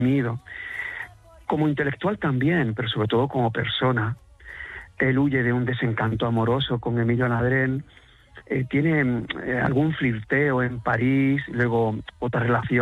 Como intelectual también, pero sobre todo como persona. Él huye de un desencanto amoroso con Emilio Ladrén, tiene algún flirteo en París, luego otra relación